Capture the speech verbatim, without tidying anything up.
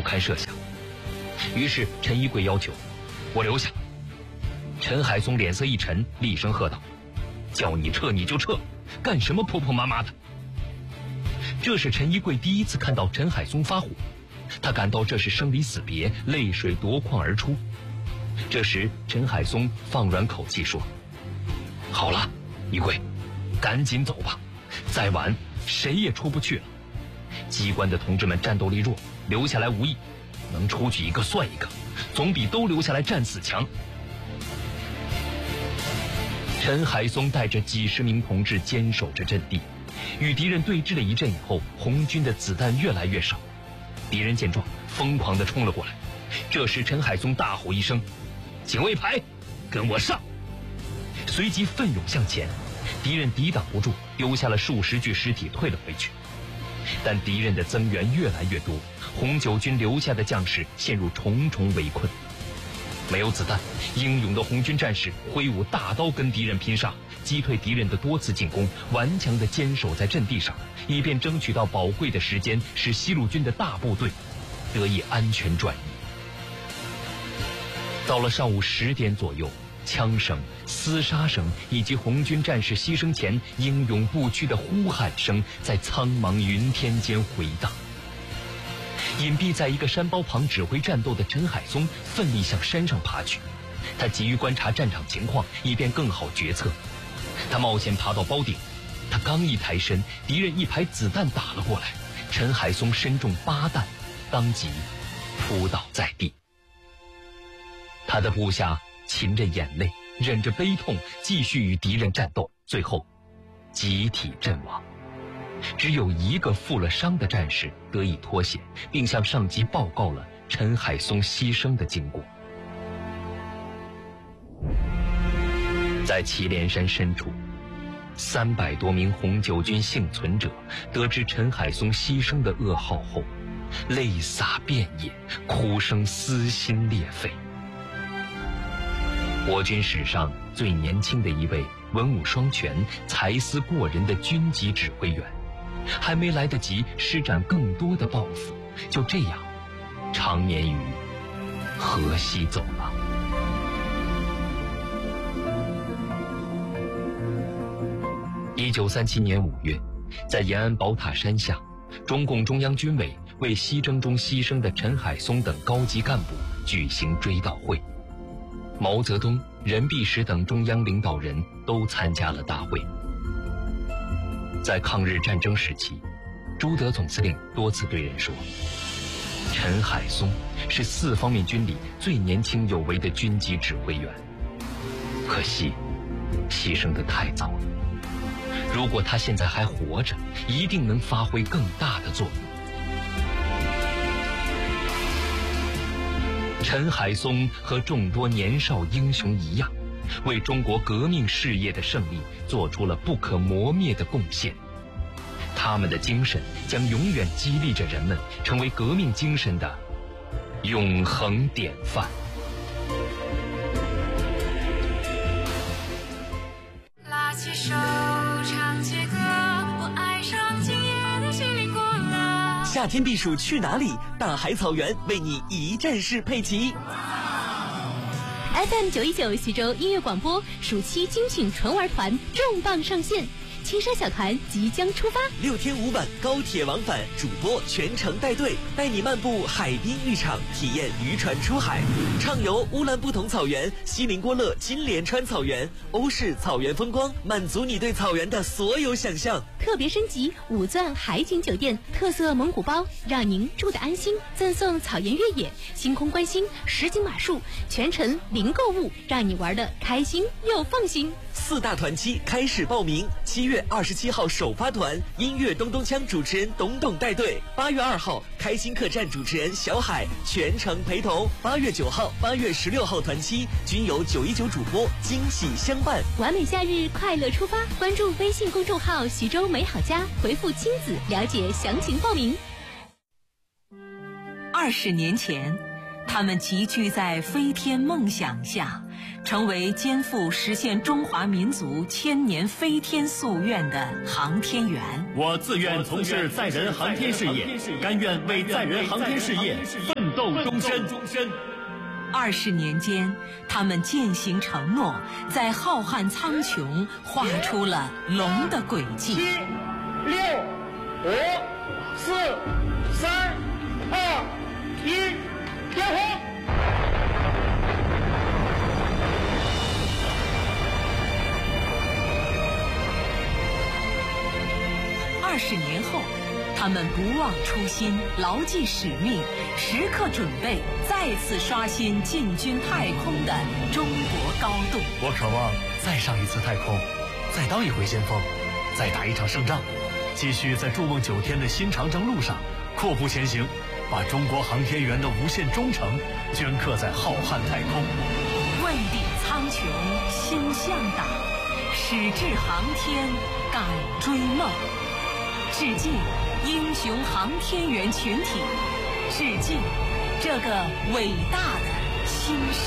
堪设想。于是陈一贵要求我留下。陈海松脸色一沉，厉声喝道：叫你撤你就撤，干什么婆婆妈妈的？这是陈一贵第一次看到陈海松发火，他感到这是生离死别，泪水夺眶而出。这时陈海松放软口气说：好了，一贵，赶紧走吧，再晚谁也出不去了。机关的同志们战斗力弱，留下来无益，能出去一个算一个，总比都留下来战死强。陈海松带着几十名同志坚守着阵地，与敌人对峙了一阵以后，红军的子弹越来越少，敌人见状疯狂地冲了过来。这时陈海松大吼一声：警卫排，跟我上！随即奋勇向前，敌人抵挡不住，丢下了数十具尸体退了回去。但敌人的增援越来越多，红九军留下的将士陷入重重围困。没有子弹，英勇的红军战士挥舞大刀跟敌人拼杀，击退敌人的多次进攻，顽强地坚守在阵地上，以便争取到宝贵的时间，使西路军的大部队得以安全转移。到了上午十点左右，枪声、厮杀声以及红军战士牺牲前英勇不屈的呼喊声在苍茫云天间回荡。隐蔽在一个山包旁指挥战斗的陈海松奋力向山上爬去，他急于观察战场情况，以便更好决策。他冒险爬到包顶，他刚一抬身，敌人一排子弹打了过来，陈海松身中八弹，当即扑倒在地。他的部下噙着眼泪，忍着悲痛，继续与敌人战斗，最后集体阵亡。只有一个负了伤的战士得以脱险，并向上级报告了陈海松牺牲的经过。在祁连山深处，三百多名红九军幸存者得知陈海松牺牲的噩耗后，泪洒遍野，哭声撕心裂肺。我军史上最年轻的一位文武双全、才思过人的军级指挥员，还没来得及施展更多的抱负，就这样长眠于河西走廊。一九三七年五月，在延安宝塔山下，中共中央军委为西征中牺牲的陈海松等高级干部举行追悼会。毛泽东、任弼时等中央领导人都参加了大会。在抗日战争时期，朱德总司令多次对人说，陈海松是四方面军里最年轻有为的军级指挥员，可惜牺牲得太早了。如果他现在还活着，一定能发挥更大的作用。陈海松和众多年少英雄一样，为中国革命事业的胜利做出了不可磨灭的贡献。他们的精神将永远激励着人们，成为革命精神的永恒典范。 拉起手唱起歌，我爱上今夜的西林国了。 夏天避暑去哪里？大海草原为你一站式配齐。 F M 九一九徐州音乐广播暑期精品纯玩团重磅上线，青山小团即将出发， 六天五晚高铁往返，主播全程带队，带你漫步海滨浴场，体验渔船出海，畅游乌兰布统草原、锡林郭勒金莲川草原、欧式草原风光，满足你对草原的所有想象。 特别升级五钻海景酒店，特色蒙古包，让您住得安心，赠送草原越野、星空观星、实景马术，全程零购物，让你玩得开心又放心。 四大团期开始报名，七月二十七号首发团，音乐咚咚锵主持人董董带队；八月二号，开心客栈主持人小海全程陪同；八月九号、八月十六号团期均有九一九主播惊喜相伴。 完美假日，快乐出发！关注微信公众号徐州美好家，回复亲子了解详情报名。 二十年前，他们集聚在飞天梦想下，成为肩负实现中华民族千年飞天夙愿的航天员。 我自愿从事载人航天事业，甘愿为载人航天事业奋斗终身。终身。 二十年间，他们践行承诺，在浩瀚苍穹画出了龙的轨迹。 七、六、五、四、三、二、一，点火！ 二十年后，他们不忘初心，牢记使命，时刻准备再次刷新进军太空的中国高度。 我渴望再上一次太空，再当一回先锋，再打一场胜仗，继续在筑梦九天的新长征路上阔步前行，把中国航天员的无限忠诚镌刻在浩瀚太空。 问鼎苍穹心向党，矢志航天敢追梦。致敬英雄航天员群体，致敬这个伟大的新时代。